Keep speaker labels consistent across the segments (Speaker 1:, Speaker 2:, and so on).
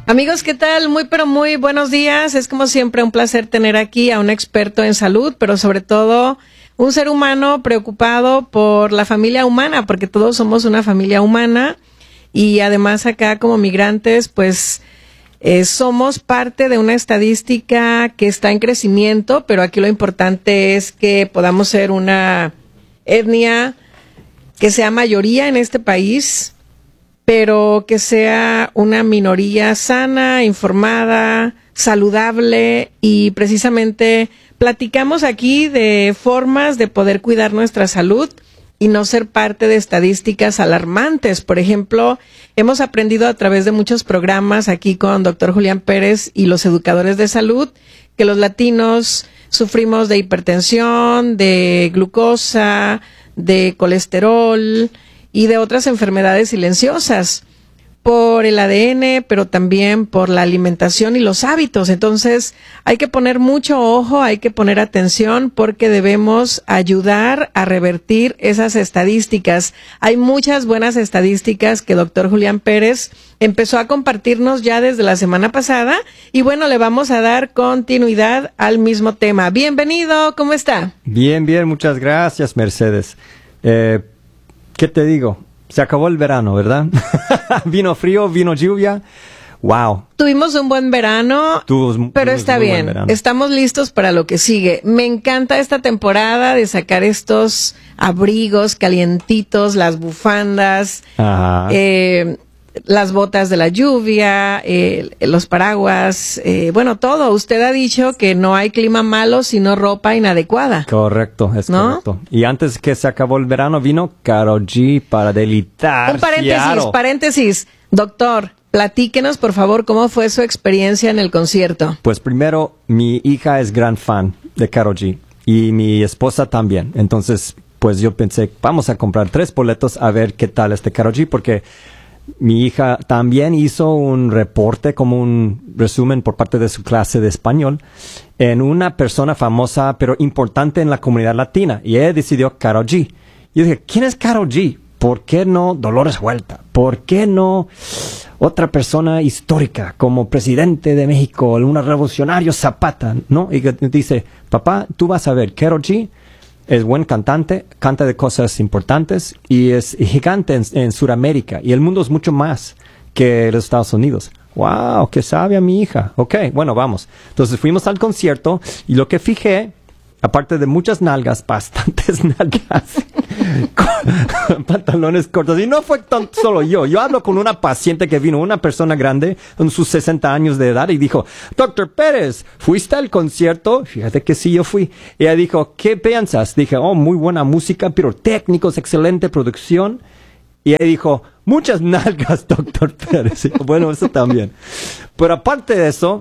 Speaker 1: Amigos, ¿qué tal? Muy pero muy buenos días. Es como siempre un placer tener aquí a un experto en salud, pero sobre todo un ser humano preocupado por la familia humana, porque todos somos una familia humana y además acá como migrantes, pues somos parte de una estadística que está en crecimiento, pero aquí lo importante es que podamos ser una etnia que sea mayoría en este país, pero que sea una minoría sana, informada, saludable, y precisamente platicamos aquí de formas de poder cuidar nuestra salud y no ser parte de estadísticas alarmantes. Por ejemplo, hemos aprendido a través de muchos programas aquí con Dr. Julián Pérez y los educadores de salud que los latinos sufrimos de hipertensión, de glucosa, de colesterol y de otras enfermedades silenciosas por el ADN, pero también por la alimentación y los hábitos. Entonces, hay que poner mucho ojo, hay que poner atención porque debemos ayudar a revertir esas estadísticas. Hay muchas buenas estadísticas que Dr. Julián Pérez empezó a compartirnos ya desde la semana pasada y bueno, le vamos a dar continuidad al mismo tema. Bienvenido, ¿cómo está?
Speaker 2: Bien, muchas gracias, Mercedes. ¿Qué te digo? Se acabó el verano, ¿verdad? Vino frío, vino lluvia. Wow.
Speaker 1: Tuvimos un buen verano, pero está bien. Estamos listos para lo que sigue. Me encanta esta temporada de sacar estos abrigos calientitos, las bufandas, las botas de la lluvia, los paraguas, bueno, todo. Usted ha dicho que no hay clima malo, sino ropa inadecuada.
Speaker 2: Correcto, es correcto. Y antes que se acabó el verano, vino Karol G para delitar.
Speaker 1: Un paréntesis. Doctor, platíquenos, por favor, cómo fue su experiencia en el concierto.
Speaker 2: Pues primero, mi hija es gran fan de Karol G y mi esposa también. Entonces, pues yo pensé, vamos a comprar 3 boletos a ver qué tal Karol G, porque mi hija también hizo un reporte, como un resumen por parte de su clase de español, en una persona famosa pero importante en la comunidad latina. Y ella decidió Karol G. Y yo dije, ¿quién es Karol G? ¿Por qué no Dolores Huerta? ¿Por qué no otra persona histórica como presidente de México, un revolucionario Zapata? ¿No? Y dice, papá, tú vas a ver, Karol G es buen cantante, canta de cosas importantes y es gigante en Sudamérica. Y el mundo es mucho más que los Estados Unidos. ¡Wow! ¡Qué sabia mi hija! Ok, bueno, vamos. Entonces fuimos al concierto y lo que fijé, aparte de muchas nalgas, bastantes nalgas, con pantalones cortos. Y no fue tan solo yo. Yo hablo con una paciente que vino, una persona grande, con sus 60 años de edad, y dijo, Dr. Pérez, ¿fuiste al concierto? Fíjate que sí, yo fui. Y ella dijo, ¿qué piensas? Dije, muy buena música, pirotécnicos, excelente producción. Y ella dijo, muchas nalgas, Dr. Pérez. Y bueno, eso también. Pero aparte de eso,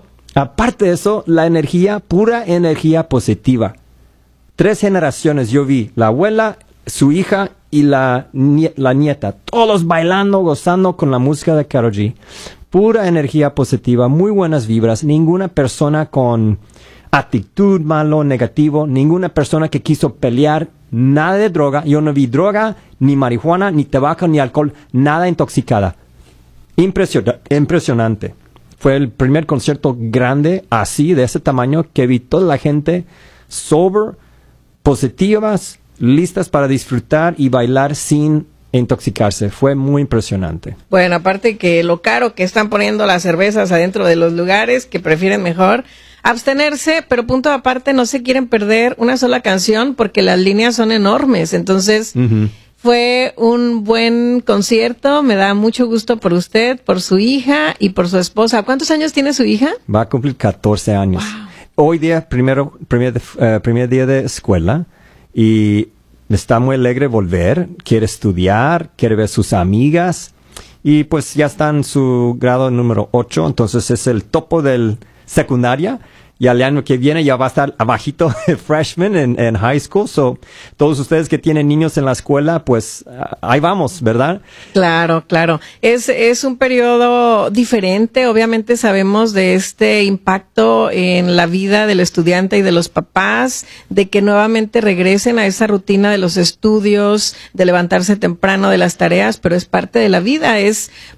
Speaker 2: la energía, pura energía positiva. 3 generaciones yo vi, la abuela, su hija y la nieta, todos bailando, gozando con la música de Karol G. Pura energía positiva, muy buenas vibras, ninguna persona con actitud malo, negativo, ninguna persona que quiso pelear, nada de droga. Yo no vi droga, ni marihuana, ni tabaco, ni alcohol, nada intoxicada. Impresionante. Fue el primer concierto grande, así, de ese tamaño, que vi toda la gente sober, positivas, listas para disfrutar y bailar sin intoxicarse. Fue muy impresionante.
Speaker 1: Bueno, aparte que lo caro que están poniendo las cervezas adentro de los lugares, que prefieren mejor abstenerse, pero punto aparte, no se quieren perder una sola canción porque las líneas son enormes. Entonces, fue un buen concierto. Me da mucho gusto por usted, por su hija y por su esposa. ¿Cuántos años tiene su hija?
Speaker 2: Va a cumplir 14 años.
Speaker 1: Wow.
Speaker 2: Hoy día, primer día de escuela, y está muy alegre volver, quiere estudiar, quiere ver sus amigas, y pues ya está en su grado número 8, entonces es el topo del secundaria, y al año que viene ya va a estar abajito de freshman en high school. So, todos ustedes que tienen niños en la escuela, pues ahí vamos, ¿verdad?
Speaker 1: Claro. Es un periodo diferente. Obviamente sabemos de este impacto en la vida del estudiante y de los papás, de que nuevamente regresen a esa rutina de los estudios, de levantarse temprano, de las tareas, pero es parte de la vida, es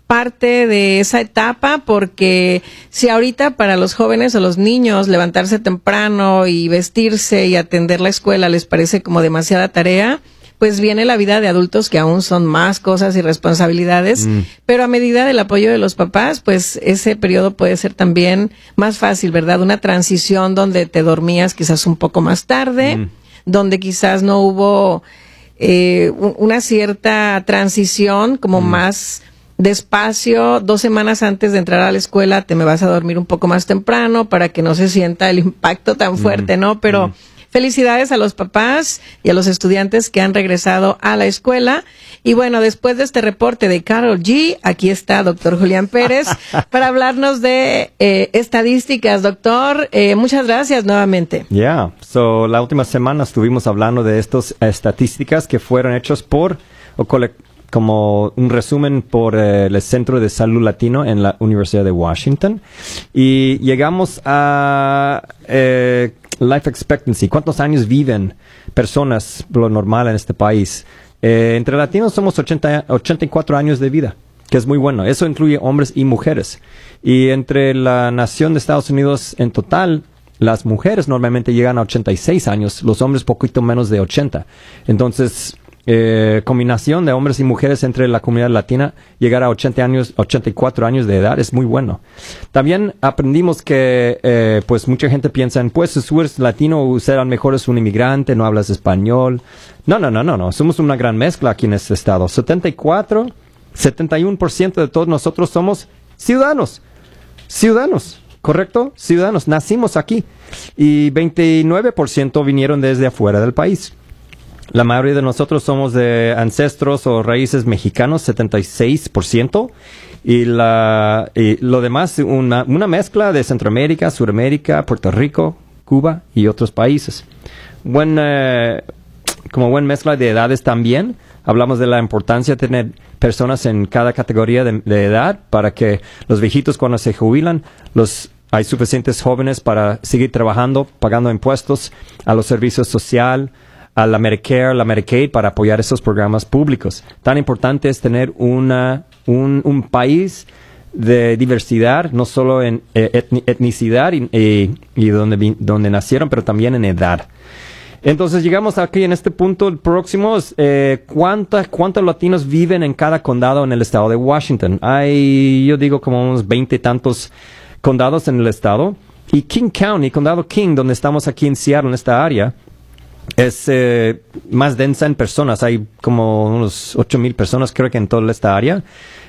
Speaker 1: parte de esa etapa, porque si ahorita para los jóvenes o los niños levantarse temprano y vestirse y atender la escuela les parece como demasiada tarea, pues viene la vida de adultos que aún son más cosas y responsabilidades, pero a medida del apoyo de los papás, pues ese periodo puede ser también más fácil, ¿verdad? Una transición donde te dormías quizás un poco más tarde, donde quizás no hubo una cierta transición como más despacio, 2 semanas antes de entrar a la escuela te me vas a dormir un poco más temprano para que no se sienta el impacto tan fuerte, ¿no? Pero felicidades a los papás y a los estudiantes que han regresado a la escuela. Y bueno, después de este reporte de Karol G, aquí está doctor Julián Pérez para hablarnos de estadísticas. Doctor, muchas gracias nuevamente.
Speaker 2: La última semana estuvimos hablando de estas estadísticas que fueron hechas como un resumen por el Centro de Salud Latino en la Universidad de Washington. Y llegamos a life expectancy. ¿Cuántos años viven personas lo normal en este país? Entre latinos somos 84 años de vida, que es muy bueno. Eso incluye hombres y mujeres. Y entre la nación de Estados Unidos en total, las mujeres normalmente llegan a 86 años, los hombres poquito menos de 80. Entonces, combinación de hombres y mujeres entre la comunidad latina, llegar a 84 años de edad es muy bueno. También aprendimos que, pues mucha gente piensa en, pues si tú eres latino, será mejor es un inmigrante, no hablas español. No. Somos una gran mezcla aquí en este estado. 71% de todos nosotros somos ciudadanos. ¿Correcto? Ciudadanos. Nacimos aquí. Y 29% vinieron desde afuera del país. La mayoría de nosotros somos de ancestros o raíces mexicanos, 76%, y lo demás, una mezcla de Centroamérica, Suramérica, Puerto Rico, Cuba y otros países. Como buena mezcla de edades también, hablamos de la importancia de tener personas en cada categoría de edad para que los viejitos cuando se jubilan, hay suficientes jóvenes para seguir trabajando, pagando impuestos a los servicios sociales, a la Medicare, la Medicaid, para apoyar esos programas públicos. Tan importante es tener un país de diversidad, no solo en etnicidad y donde nacieron, pero también en edad. Entonces llegamos aquí en este punto. El próximo es ¿cuántos latinos viven en cada condado en el estado de Washington? Hay, yo digo, como unos 20 y tantos condados en el estado. Y King County, condado King, donde estamos aquí en Seattle, en esta área, es más densa en personas. Hay como unos 8,000 personas, creo que en toda esta área.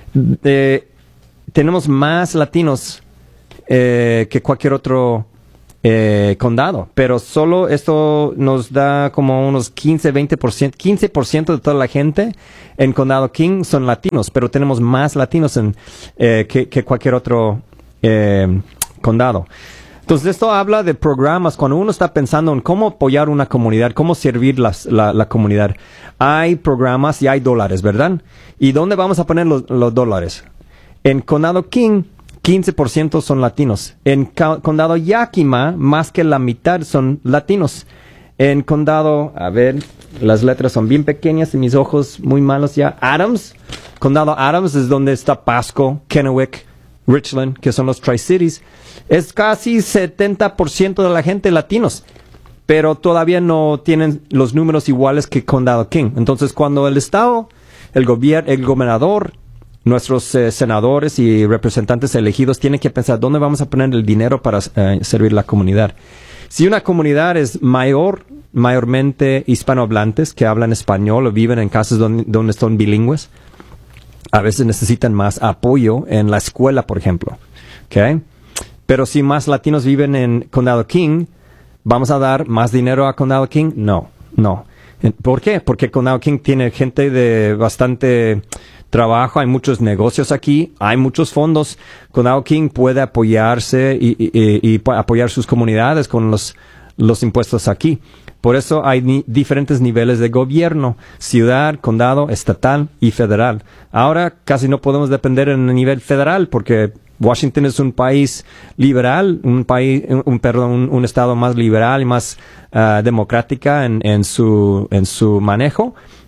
Speaker 2: Tenemos más latinos que cualquier otro condado, pero solo esto nos da como unos 15% de toda la gente en condado King son latinos, pero tenemos más latinos que cualquier otro condado. Entonces, esto habla de programas. Cuando uno está pensando en cómo apoyar una comunidad, cómo servir la comunidad, hay programas y hay dólares, ¿verdad? ¿Y dónde vamos a poner los dólares? En Condado King, 15% son latinos. En Condado Yakima, más que la mitad son latinos. En Condado, a ver, las letras son bien pequeñas y mis ojos muy malos ya. Adams, Condado Adams es donde está Pasco, Kennewick, Richland, que son los Tri-Cities. Es casi 70% de la gente latinos, pero todavía no tienen los números iguales que Condado King. Entonces, cuando el Estado, el gobernador, nuestros senadores y representantes elegidos tienen que pensar dónde vamos a poner el dinero para servir la comunidad. Si una comunidad es mayormente hispanohablantes que hablan español o viven en casas donde son bilingües, a veces necesitan más apoyo en la escuela, por ejemplo. ¿Okay? Pero si más latinos viven en Condado King, ¿vamos a dar más dinero a Condado King? No. ¿Por qué? Porque Condado King tiene gente de bastante trabajo, hay muchos negocios aquí, hay muchos fondos. Condado King puede apoyarse y apoyar sus comunidades con los impuestos aquí. Por eso hay diferentes niveles de gobierno: ciudad, condado, estatal y federal. Ahora casi no podemos depender en el nivel federal porque Washington es un país liberal, un estado más liberal y más democrática en su manejo.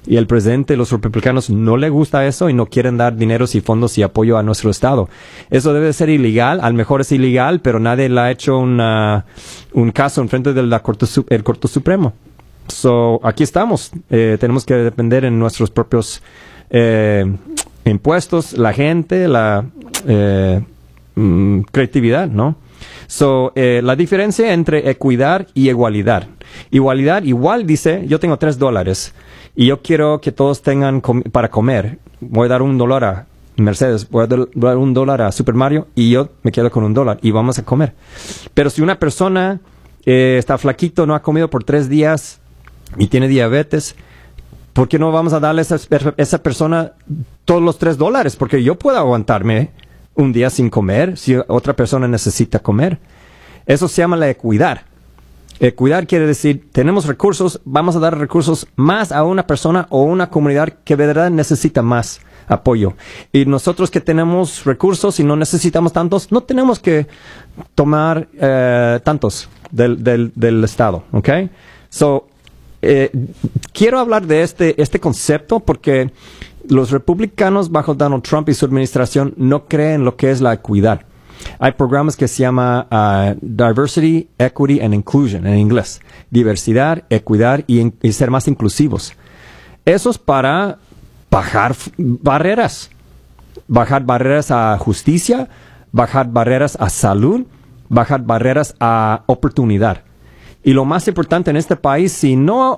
Speaker 2: Y el presidente, los republicanos, no le gusta eso y no quieren dar dineros y fondos y apoyo a nuestro estado. Eso debe ser ilegal. A lo mejor es ilegal, pero nadie le ha hecho un caso en frente del Corte Supremo. So, aquí estamos. Tenemos que depender en nuestros propios impuestos, la gente, la creatividad, ¿no? So, la diferencia entre equidad y igualdad. Igualdad, igual dice, yo tengo $3 y yo quiero que todos tengan para comer. Voy a dar $1 a Mercedes, voy a dar $1 a Super Mario y yo me quedo con $1 y vamos a comer. Pero si una persona está flaquito, no ha comido por 3 días y tiene diabetes, ¿por qué no vamos a darle a esa persona todos los $3? Porque yo puedo aguantarme un día sin comer si otra persona necesita comer. Eso se llama la equidad. Equidad quiere decir, tenemos recursos, vamos a dar recursos más a una persona o una comunidad que de verdad necesita más apoyo. Y nosotros que tenemos recursos y no necesitamos tantos, no tenemos que tomar tantos del Estado, ¿ok? So, quiero hablar de este concepto porque los republicanos bajo Donald Trump y su administración no creen lo que es la equidad. Hay programas que se llama Diversity, Equity and Inclusion en inglés. Diversidad, equidad y ser más inclusivos. Eso es para bajar barreras. Bajar barreras a justicia, bajar barreras a salud, bajar barreras a oportunidad. Y lo más importante en este país, si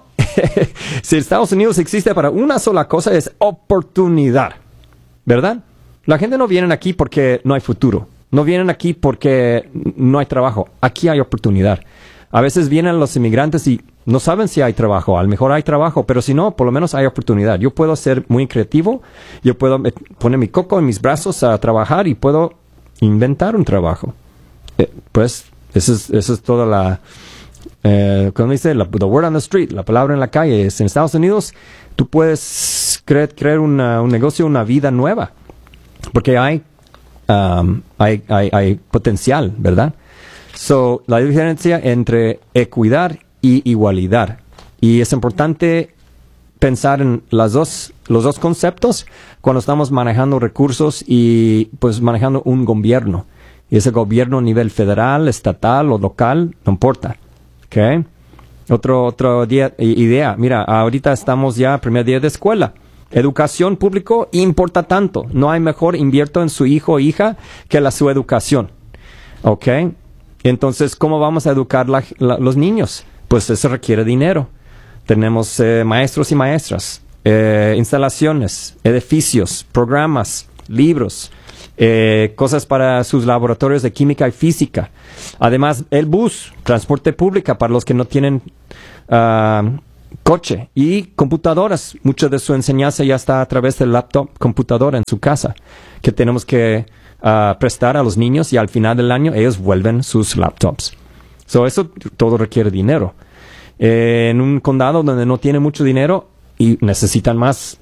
Speaker 2: Estados Unidos existe para una sola cosa, es oportunidad. ¿Verdad? La gente no viene aquí porque no hay futuro. No vienen aquí porque no hay trabajo. Aquí hay oportunidad. A veces vienen los inmigrantes y no saben si hay trabajo. A lo mejor hay trabajo, pero si no, por lo menos hay oportunidad. Yo puedo ser muy creativo. Yo puedo poner mi coco en mis brazos a trabajar y puedo inventar un trabajo. Pues, eso es toda la... cuando dice the word on the street, la palabra en la calle, es en Estados Unidos, tú puedes crear un negocio, una vida nueva. Porque hay potencial, ¿verdad? So, la diferencia entre equidad y igualdad. Y es importante pensar en los dos conceptos cuando estamos manejando recursos y pues manejando un gobierno. Y ese gobierno a nivel federal, estatal o local, no importa. ¿Ok? Otro idea. Mira, ahorita estamos ya primer día de escuela. Educación público importa tanto. No hay mejor invierto en su hijo o hija que su educación. ¿Ok? Entonces, ¿cómo vamos a educar los niños? Pues eso requiere dinero. Tenemos maestros y maestras, instalaciones, edificios, programas, libros, cosas para sus laboratorios de química y física. Además, el bus, transporte público para los que no tienen... coche y computadoras. Mucha de su enseñanza ya está a través del laptop, computadora en su casa, que tenemos que prestar a los niños y al final del año ellos vuelven sus laptops. So, eso todo requiere dinero. En un condado donde no tiene mucho dinero y necesitan más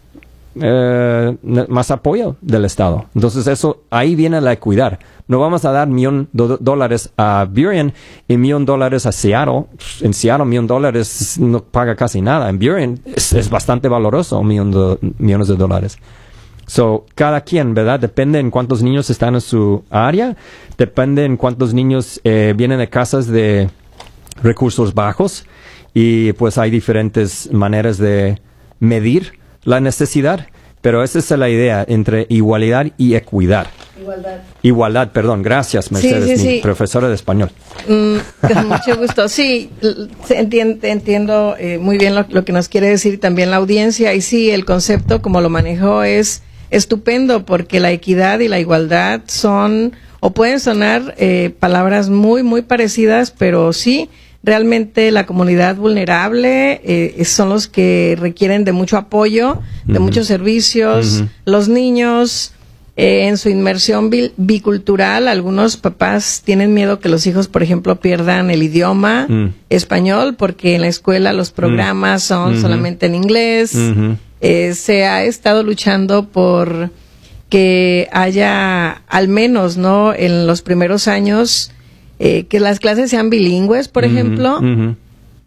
Speaker 2: apoyo del Estado. Entonces ahí viene la equidad. No vamos a dar $1,000,000 a Burien y $1,000,000 a Seattle. En Seattle $1,000,000 no paga casi nada. En Burien es bastante valoroso, millones de dólares. So, cada quien, ¿verdad? Depende en cuántos niños están en su área. Depende en cuántos niños vienen de casas de recursos bajos. Y pues hay diferentes maneras de medir la necesidad, pero esa es la idea entre igualdad y equidad. Igualdad, perdón. Gracias, Mercedes, mi profesora de español.
Speaker 1: Con mucho gusto. Sí, entiendo muy bien lo que nos quiere decir también la audiencia. Y sí, el concepto como lo manejó es estupendo, porque la equidad y la igualdad son, o pueden sonar palabras muy, muy parecidas, pero sí, realmente la comunidad vulnerable son los que requieren de mucho apoyo, de muchos servicios. Los niños en su inmersión bicultural, algunos papás tienen miedo que los hijos, por ejemplo, pierdan el idioma español, porque en la escuela los programas son solamente en inglés. Se ha estado luchando por que haya, al menos, ¿no?, en los primeros años, que las clases sean bilingües, por ejemplo.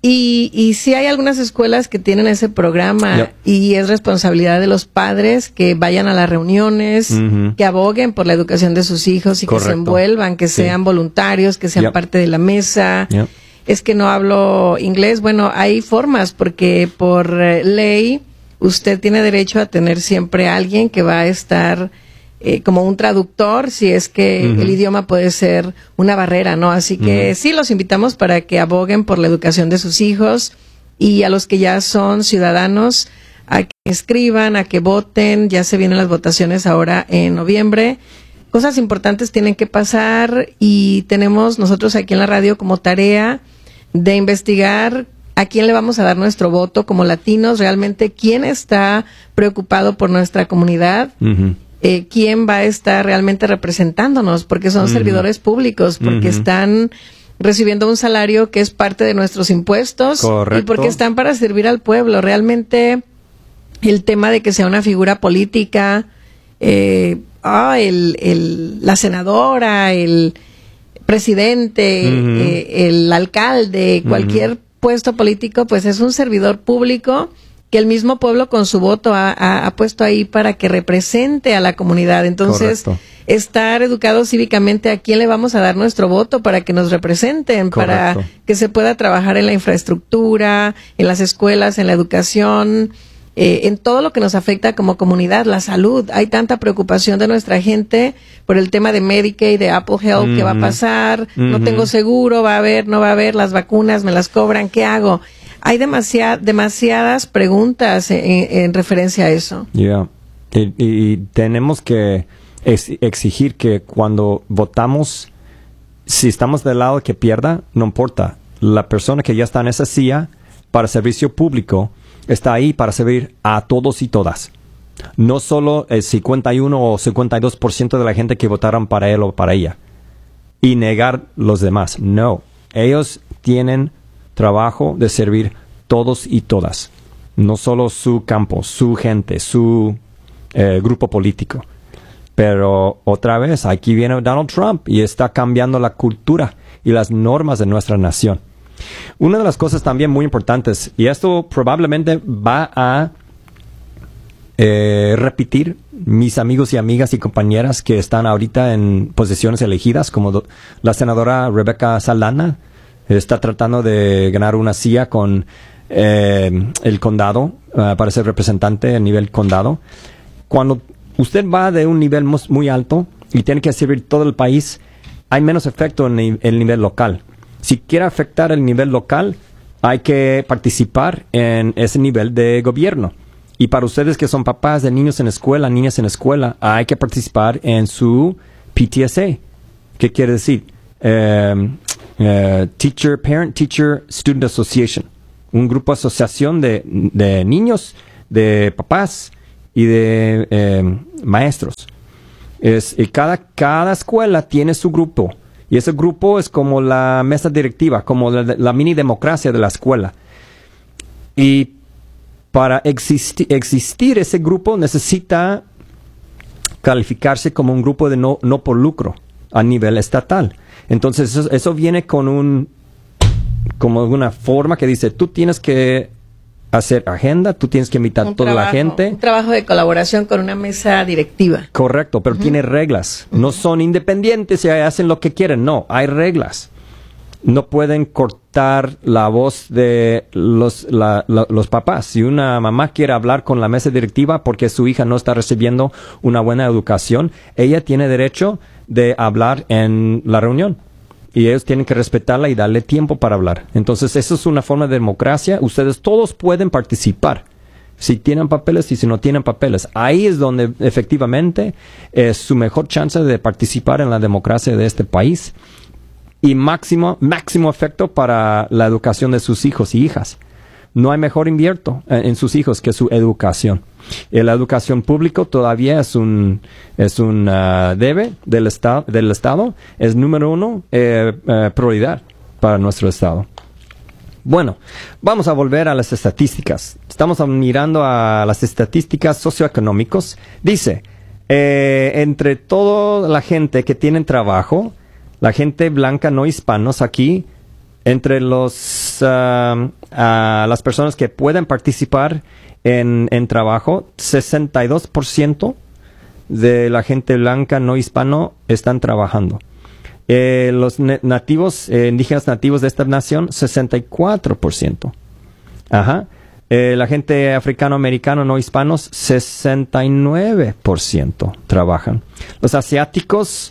Speaker 1: Y sí hay algunas escuelas que tienen ese programa y es responsabilidad de los padres que vayan a las reuniones, que aboguen por la educación de sus hijos y que se envuelvan, que sean voluntarios, que sean parte de la mesa. Es que no hablo inglés. Bueno, hay formas porque por ley usted tiene derecho a tener siempre a alguien que va a estar como un traductor, si es que el idioma puede ser una barrera, ¿no? Así que sí, los invitamos para que aboguen por la educación de sus hijos y a los que ya son ciudadanos, a que escriban, a que voten. Ya se vienen las votaciones ahora en noviembre. Cosas importantes tienen que pasar y tenemos nosotros aquí en la radio como tarea de investigar a quién le vamos a dar nuestro voto como latinos, realmente quién está preocupado por nuestra comunidad. Quién va a estar realmente representándonos, porque son servidores públicos, porque están recibiendo un salario que es parte de nuestros impuestos. Correcto. Y porque están para servir al pueblo. Realmente el tema de que sea una figura política, la senadora, el presidente, el alcalde, cualquier puesto político, pues es un servidor público que el mismo pueblo con su voto ha puesto ahí para que represente a la comunidad. Entonces, estar educados cívicamente a quién le vamos a dar nuestro voto para que nos representen, para que se pueda trabajar en la infraestructura, en las escuelas, en la educación, en todo lo que nos afecta como comunidad, la salud. Hay tanta preocupación de nuestra gente por el tema de Medicaid, de Apple Health, ¿qué va a pasar? No tengo seguro, va a haber, no va a haber, las vacunas me las cobran, ¿qué hago? Hay demasiadas preguntas en referencia a eso. Y
Speaker 2: tenemos que exigir que cuando votamos, si estamos del lado que pierda, no importa. La persona que ya está en esa silla para servicio público está ahí para servir a todos y todas. No solo el 51 o 52% de la gente que votaron para él o para ella. Y negar los demás. No. Ellos tienen trabajo de servir todos y todas, no solo su campo, su gente, su grupo político. Pero otra vez, aquí viene Donald Trump y está cambiando la cultura y las normas de nuestra nación. Una de las cosas también muy importantes, y esto probablemente va a repetir mis amigos y amigas y compañeras que están ahorita en posiciones elegidas, como la senadora Rebecca Saldana, está tratando de ganar una silla con el condado para ser representante a nivel condado. Cuando usted va de un nivel muy alto y tiene que servir todo el país, hay menos efecto en el nivel local. Si quiere afectar el nivel local, hay que participar en ese nivel de gobierno. Y para ustedes que son papás de niños en escuela, niñas en escuela, hay que participar en su PTSA. ¿Qué quiere decir? Parent Teacher Student Association, un grupo asociación de niños, de papás y de maestros. Y cada escuela tiene su grupo y ese grupo es como la mesa directiva, como la mini democracia de la escuela. Y para existir ese grupo necesita calificarse como un grupo de no por lucro a nivel estatal. Entonces eso viene con como una forma que dice, tú tienes que hacer agenda, tú tienes que invitar a toda la gente.
Speaker 1: Un trabajo de colaboración con una mesa directiva.
Speaker 2: Correcto, pero tiene reglas. No son independientes y hacen lo que quieren. No, hay reglas. No pueden cortar la voz de los papás. Si una mamá quiere hablar con la mesa directiva porque su hija no está recibiendo una buena educación, ella tiene derecho de hablar en la reunión. Y ellos tienen que respetarla y darle tiempo para hablar. Entonces, eso es una forma de democracia. Ustedes todos pueden participar. Si tienen papeles y si no tienen papeles. Ahí es donde efectivamente es su mejor chance de participar en la democracia de este país. Y máximo efecto para la educación de sus hijos y hijas. No hay mejor invierto en sus hijos que su educación. La educación pública todavía es un debe del Estado. Es número uno prioridad para nuestro Estado. Bueno, vamos a volver a las estadísticas. Estamos mirando a las estadísticas socioeconómicas. Dice, entre toda la gente que tiene trabajo, la gente blanca no hispanos aquí, entre las personas que pueden participar en trabajo, 62% de la gente blanca no hispano están trabajando. Los nativos, indígenas nativos de esta nación, 64%. Ajá. La gente africano-americano no hispanos, 69% trabajan. Los asiáticos,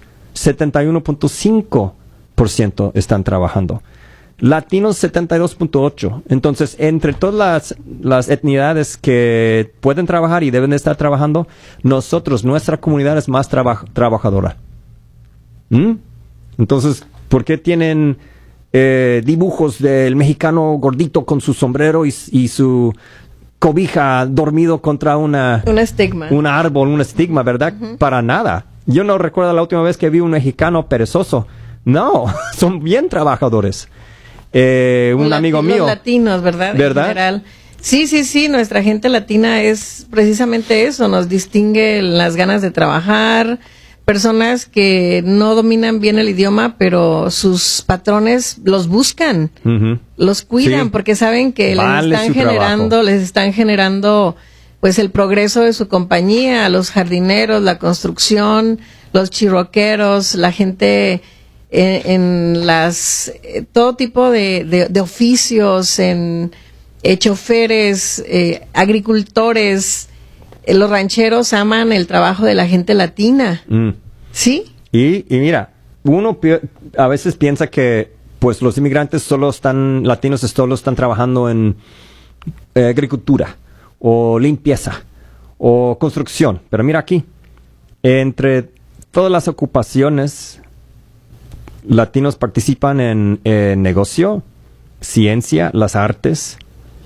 Speaker 2: 71.5% están trabajando. Latinos, 72.8%. Entonces, entre todas las etnicidades que pueden trabajar y deben de estar trabajando, nuestra comunidad es más trabajadora. Entonces, ¿por qué tienen dibujos del mexicano gordito con su sombrero y su cobija dormido contra un
Speaker 1: estigma?
Speaker 2: Un árbol, un estigma, ¿verdad? Uh-huh. Para nada. Yo no recuerdo la última vez que vi un mexicano perezoso. No, son bien trabajadores. Un amigo mío.
Speaker 1: Los latinos, ¿verdad? En general. Sí, nuestra gente latina es precisamente eso, nos distingue las ganas de trabajar, personas que no dominan bien el idioma, pero sus patrones los buscan, uh-huh. Los cuidan, sí, porque saben que les están generando pues el progreso de su compañía, los jardineros, la construcción, los chirroqueros, la gente en todo tipo de oficios, en choferes, agricultores. Los rancheros aman el trabajo de la gente latina. ¿Sí? Y
Speaker 2: mira, uno a veces piensa que pues los inmigrantes latinos solo están trabajando en agricultura o limpieza o construcción. Pero mira aquí, entre todas las ocupaciones, latinos participan en negocio, ciencia, las artes,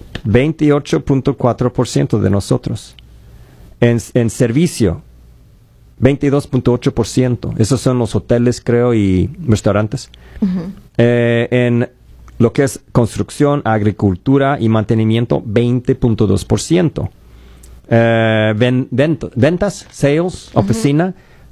Speaker 2: 28.4% de nosotros. En servicio, 22.8%. Esos son los hoteles, creo, y restaurantes. Uh-huh. En lo que es construcción, agricultura y mantenimiento, 20.2%. Ventas, sales, uh-huh. Oficina,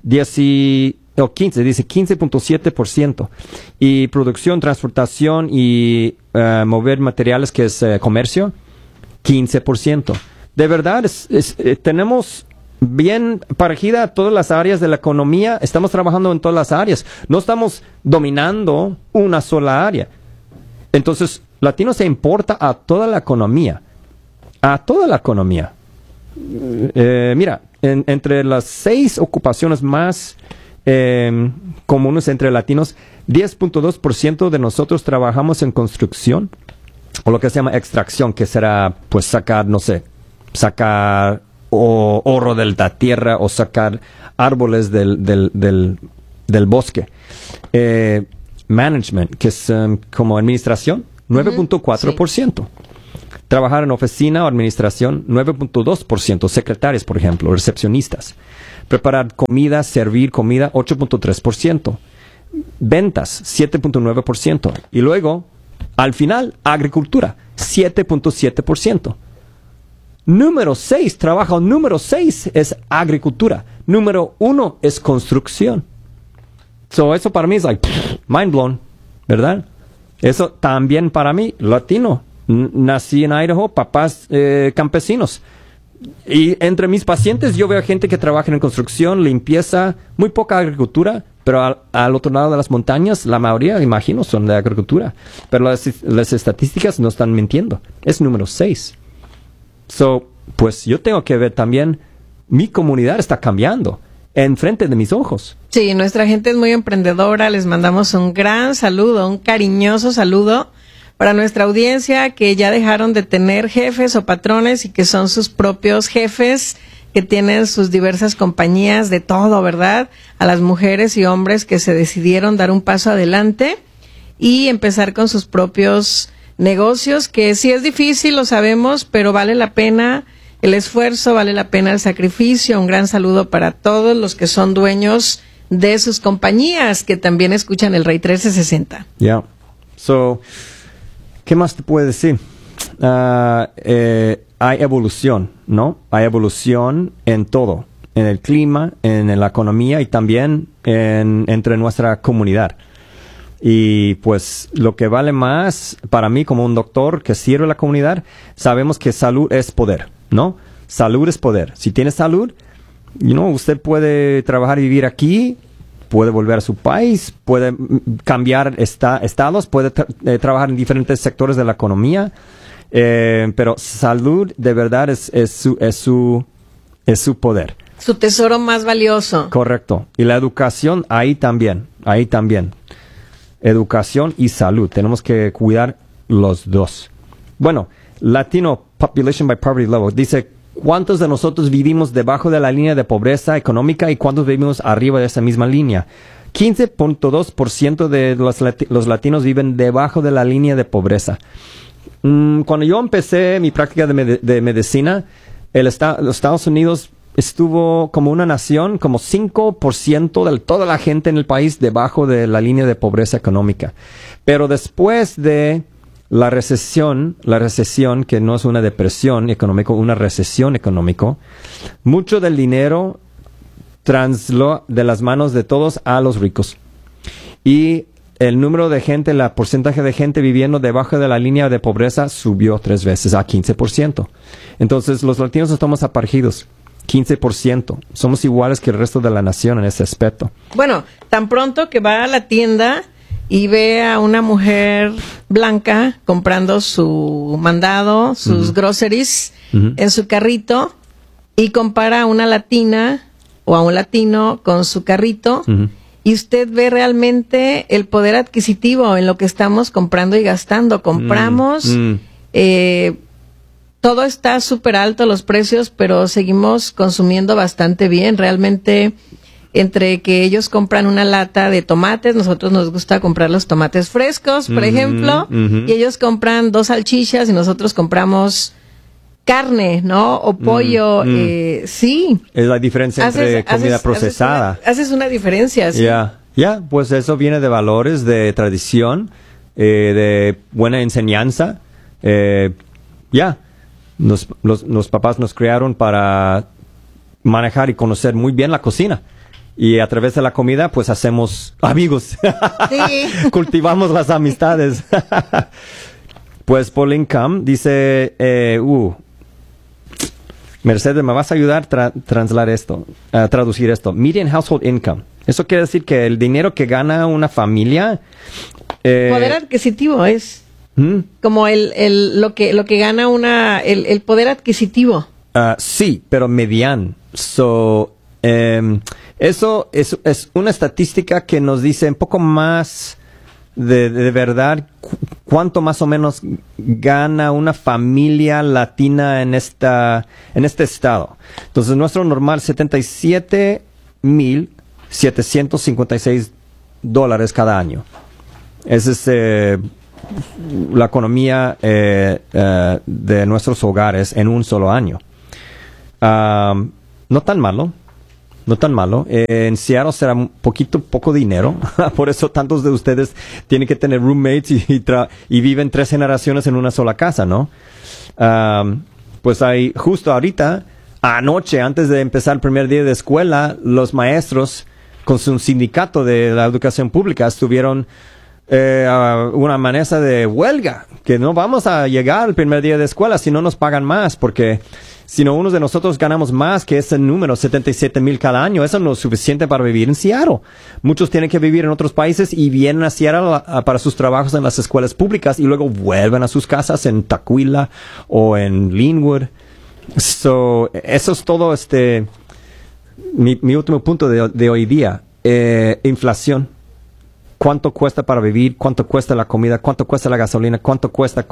Speaker 2: 15.7%. Y producción, transportación y mover materiales, que es comercio, 15%. De verdad, tenemos bien parejida todas las áreas de la economía. Estamos trabajando en todas las áreas. No estamos dominando una sola área. Entonces, latino se importa a toda la economía. A toda la economía. Mira, entre las 6 ocupaciones más comunes entre latinos, 10.2% de nosotros trabajamos en construcción, o lo que se llama extracción, que será, pues, sacar oro de la tierra o sacar árboles del bosque. Management, que es como administración, 9.4%. Sí. Trabajar en oficina o administración, 9.2%. Secretarias, por ejemplo, recepcionistas. Preparar comida, servir comida, 8.3%. Ventas, 7.9%. Y luego, al final, agricultura, 7.7%. Número 6 es agricultura. Número 1 es construcción. Eso para mí es mind blown, ¿verdad? Eso también para mí, latino. Nací en Idaho, papás campesinos. Y entre mis pacientes yo veo gente que trabaja en construcción, limpieza, muy poca agricultura, pero al otro lado de las montañas, la mayoría, imagino, son de agricultura. Pero las estadísticas no están mintiendo. Es número 6. Pues yo tengo que ver también, mi comunidad está cambiando enfrente de mis ojos.
Speaker 1: Sí, nuestra gente es muy emprendedora. Les mandamos un gran saludo, un cariñoso saludo para nuestra audiencia que ya dejaron de tener jefes o patrones y que son sus propios jefes, que tienen sus diversas compañías de todo, ¿verdad? A las mujeres y hombres que se decidieron dar un paso adelante y empezar con sus propios negocios, que sí es difícil, lo sabemos, pero vale la pena el esfuerzo, vale la pena el sacrificio. Un gran saludo para todos los que son dueños de sus compañías, que también escuchan el Rey 1360.
Speaker 2: Yeah. ¿Qué más te puedo decir? Hay evolución, ¿no? Hay evolución en todo, en el clima, en la economía y también entre nuestra comunidad. Y pues lo que vale más para mí como un doctor que sirve a la comunidad, sabemos que salud es poder, ¿no? Salud es poder. Si tiene salud, usted puede trabajar y vivir aquí, puede volver a su país, puede cambiar estados, puede trabajar en diferentes sectores de la economía, pero salud de verdad es su poder.
Speaker 1: Su tesoro más valioso.
Speaker 2: Correcto. Y la educación, ahí también. Educación y salud. Tenemos que cuidar los dos. Bueno, Latino Population by Poverty Level dice, ¿cuántos de nosotros vivimos debajo de la línea de pobreza económica y cuántos vivimos arriba de esa misma línea? 15.2% de los latinos viven debajo de la línea de pobreza. Cuando yo empecé mi práctica de medicina, los Estados Unidos estuvo como una nación, como 5% de toda la gente en el país debajo de la línea de pobreza económica. Pero después de la recesión, que no es una depresión económica, una recesión económica, mucho del dinero transló de las manos de todos a los ricos. Y el número de gente, el porcentaje de gente viviendo debajo de la línea de pobreza subió 3 veces a 15%. Entonces, los latinos estamos aparejidos. 15%. Somos iguales que el resto de la nación en ese aspecto.
Speaker 1: Bueno, tan pronto que va a la tienda y ve a una mujer blanca comprando su mandado, sus groceries en su carrito y compara a una latina o a un latino con su carrito y usted ve realmente el poder adquisitivo en lo que estamos comprando y gastando. Compramos todo está súper alto los precios, pero seguimos consumiendo bastante bien. Realmente, entre que ellos compran una lata de tomates, nosotros nos gusta comprar los tomates frescos, por ejemplo, y ellos compran 2 salchichas y nosotros compramos carne, ¿no? O pollo, sí.
Speaker 2: Es la diferencia entre comida procesada.
Speaker 1: Haces una diferencia, sí.
Speaker 2: Pues eso viene de valores, de tradición, de buena enseñanza, Los papás nos criaron para manejar y conocer muy bien la cocina. Y a través de la comida, pues hacemos amigos. Sí. Cultivamos las amistades. Pues Paul Income dice, Mercedes, ¿me vas a ayudar a traducir esto? Median household income. Eso quiere decir que el dinero que gana una familia...
Speaker 1: poder adquisitivo es... Como lo que gana el poder adquisitivo.
Speaker 2: Sí, pero median. Eso es una estadística que nos dice un poco más de verdad cuánto más o menos gana una familia latina en este estado. Entonces, nuestro normal, $77,756 cada año. Ese es la economía de nuestros hogares en un solo año. No tan malo. En Seattle será poco dinero. Por eso tantos de ustedes tienen que tener roommates y viven 3 generaciones en una sola casa, ¿no? Pues hay justo ahorita, anoche, antes de empezar el primer día de escuela, los maestros con su sindicato de la educación pública estuvieron una amenaza de huelga, que no vamos a llegar al primer día de escuela si no nos pagan más, porque si no, unos de nosotros ganamos más que ese número, 77,000 cada año. Eso no es suficiente para vivir en Seattle. Muchos tienen que vivir en otros países y vienen a Seattle para sus trabajos en las escuelas públicas y luego vuelven a sus casas en Tacuila o en Linwood. Eso es todo mi último punto de hoy día. Inflación. ¿Cuánto cuesta para vivir? ¿Cuánto cuesta la comida? ¿Cuánto cuesta la gasolina? ¿Cuánto cuesta?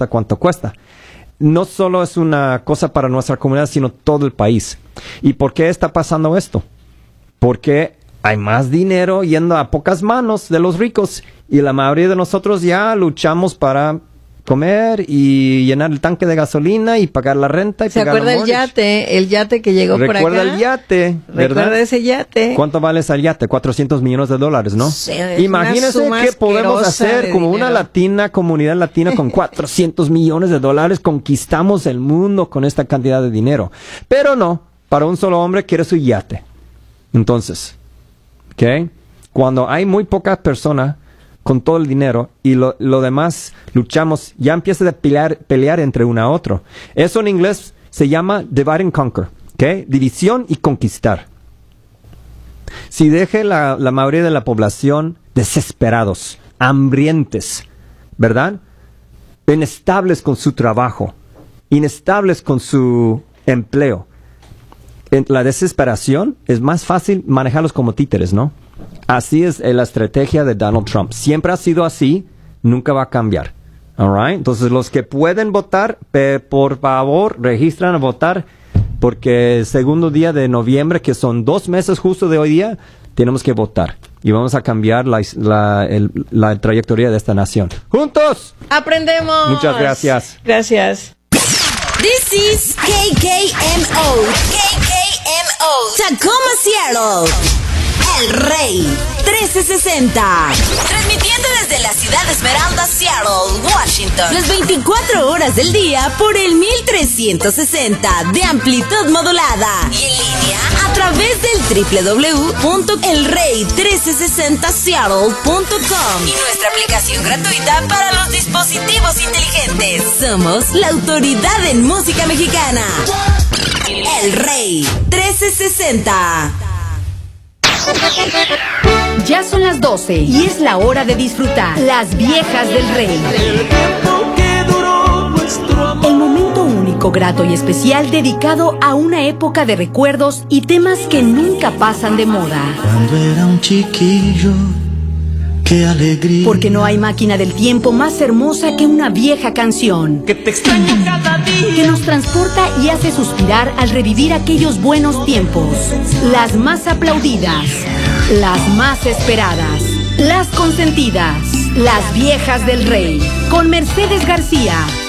Speaker 2: No solo es una cosa para nuestra comunidad, sino todo el país. ¿Y por qué está pasando esto? Porque hay más dinero yendo a pocas manos de los ricos y la mayoría de nosotros ya luchamos para comer y llenar el tanque de gasolina y pagar la renta y pagar la mortgage.
Speaker 1: El yate que llegó por acá?
Speaker 2: Recuerda el yate, ¿verdad?
Speaker 1: Recuerda ese yate.
Speaker 2: ¿Cuánto vale ese yate? $400 millones, ¿no?
Speaker 1: Sí,
Speaker 2: imagínense qué podemos hacer como una comunidad latina con $400 millones. Conquistamos el mundo con esta cantidad de dinero. Pero no, para un solo hombre quiere su yate. Entonces, ¿ok? Cuando hay muy pocas personas con todo el dinero y lo demás luchamos, ya empieza a pelear entre uno a otro. Eso en inglés se llama divide and conquer, ¿ok? División y conquistar. Si deje la mayoría de la población desesperados, hambrientes, ¿verdad? Inestables con su trabajo, inestables con su empleo. En la desesperación es más fácil manejarlos como títeres, ¿no? Así es la estrategia de Donald Trump. Siempre ha sido así, nunca va a cambiar. All right? Entonces, los que pueden votar, por favor, registran a votar, porque el segundo día de noviembre, que son 2 meses justo de hoy día, tenemos que votar. Y vamos a cambiar la trayectoria de esta nación. ¡Juntos!
Speaker 1: ¡Aprendemos!
Speaker 2: Muchas gracias.
Speaker 1: Gracias.
Speaker 3: This is KKMO. KKMO. Tacoma, Seattle. El Rey 1360. Transmitiendo desde la ciudad de Esmeralda, Seattle, Washington. Las 24 horas del día por el 1360 de amplitud modulada. Y en línea a través del www.elrey1360seattle.com. Y nuestra aplicación gratuita para los dispositivos inteligentes. Somos la autoridad en música mexicana. El Rey 1360.
Speaker 4: Ya son las 12 y es la hora de disfrutar Las Viejas del Rey. El momento único, grato y especial dedicado a una época de recuerdos y temas que nunca pasan de moda.
Speaker 5: Cuando era un chiquillo, qué alegría.
Speaker 4: Porque no hay máquina del tiempo más hermosa que una vieja canción.
Speaker 5: Que te extraño cada día.
Speaker 4: Que nos transporta y hace suspirar al revivir aquellos buenos tiempos. Las más aplaudidas, las más esperadas, las consentidas, Las Viejas del Rey, con Mercedes García.